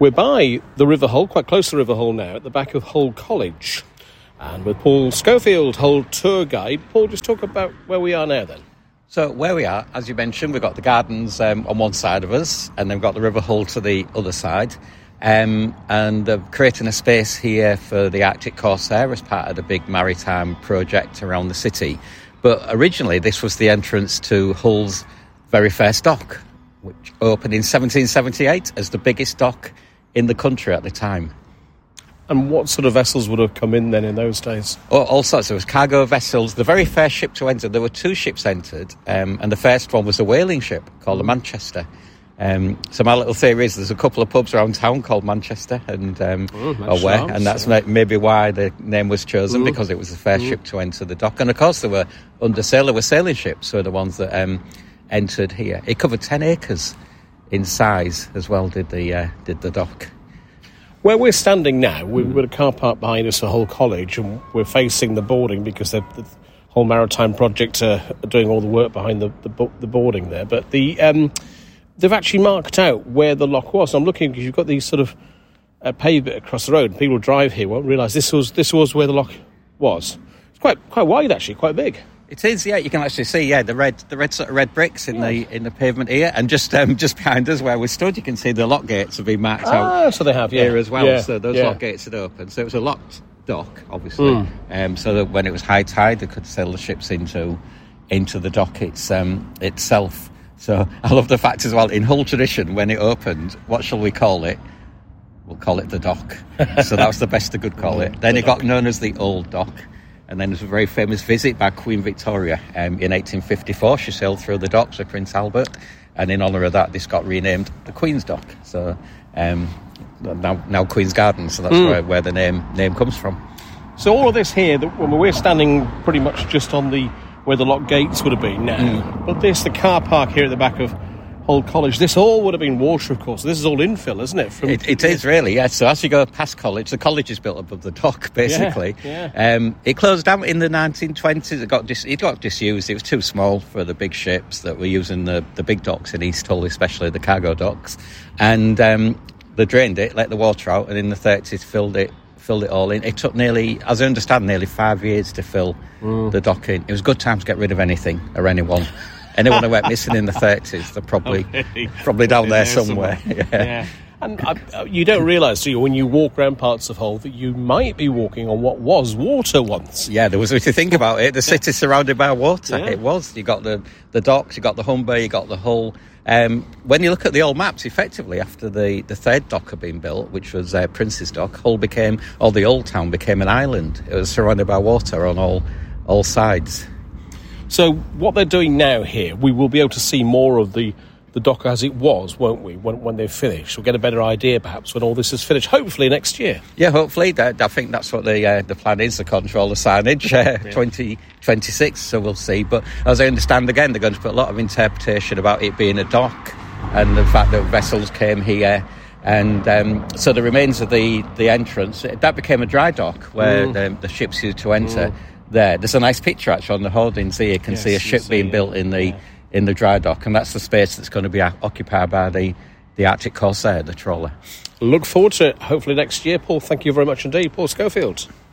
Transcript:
We're by the River Hull, quite close to the River Hull now, at the back of Hull College. And with Paul Schofield, Hull tour guide. Paul, just talk about where we are now then. So where we are, as you mentioned, we've got the gardens on one side of us, and then we've got the River Hull to the other side. And they're creating a space here for the Arctic Corsair as part of the big maritime project around the city. But originally this was the entrance to Hull's very first dock, which opened in 1778 as the biggest dock in the country at the time. And what sort of vessels would have come in then in those days? All sorts. There was cargo vessels. The very first ship to enter, there were two ships entered, and the first one was a whaling ship called the Manchester. So my little theory is there's a couple of pubs around town called Manchester, and that's maybe why the name was chosen, because it was the first ship to enter the dock. And of course there were sailing ships, so the ones that entered here. It covered 10 acres in size as well. Did the dock. Where we're standing now, we've got a car park behind us at Hull College, and we're facing the boarding because the whole maritime project are doing all the work behind the boarding there. But they've actually marked out where the lock was. I'm looking because you've got these sort of paved bit across the road. People drive here won't realise this was where the lock was. It's quite wide actually, quite big. It is, yeah. You can actually see, the red sort of red bricks in the pavement here, and just behind us where we stood, you can see the lock gates have been marked out. So they have, here as well. So those lock gates had opened. So it was a locked dock, obviously. So that when it was high tide, they could sail the ships into the dock itself. So I love the fact as well, in Hull tradition, when it opened, what shall we call it? We'll call it the dock. So that was the best they could call it. Then it got known as the Old Dock. And then there's a very famous visit by Queen Victoria in 1854. She sailed through the docks with Prince Albert, and in honour of that, this got renamed the Queen's Dock. So now Queen's Garden. So that's where the name comes from. So all of this here, when we're standing pretty much just on where the lock gates would have been now. But the car park here at the back of Hull College, this all would have been water, of course. This is all infill, isn't it? It is really, yes. So as you go past college, the college is built above the dock, basically. Yeah. It closed down in the 1920s. It got disused. It was too small for the big ships that were using the big docks in East Hull, especially the cargo docks. And they drained it, let the water out, and in the 30s filled it all in. It took nearly 5 years to fill the dock in. It was a good time to get rid of anything or anyone. Anyone who went missing in the 30s, they're probably down there somewhere. Yeah. And you don't realise, do you, when you walk around parts of Hull, that you might be walking on what was water once. Yeah, there was, if you think about it, the city's surrounded by water. Yeah. It was. You got the docks, you got the Humber, you got the Hull. When you look at the old maps, effectively, after the third dock had been built, which was Prince's Dock, the old town became an island. It was surrounded by water on all sides. So what they're doing now here, we will be able to see more of the dock as it was, won't we, when they're finished? We'll get a better idea, perhaps, when all this is finished, hopefully next year. Yeah, hopefully. I think that's what the plan is, to control the signage, 2026, so we'll see. But as I understand, again, they're going to put a lot of interpretation about it being a dock and the fact that vessels came here. And so the remains of the entrance, that became a dry dock where the ships used to enter. There's a nice picture actually on the hoardings here. You can see a ship being built in the dry dock, and that's the space that's going to be occupied by the Arctic Corsair, the trawler. Look forward to it, hopefully next year. Paul, thank you very much indeed. Paul Schofield.